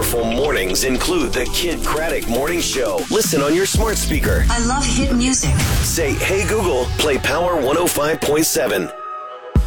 powerful mornings include the Kid Craddock Morning Show. Listen on your smart speaker. I love hit music. Say, hey Google, play Power 105.7.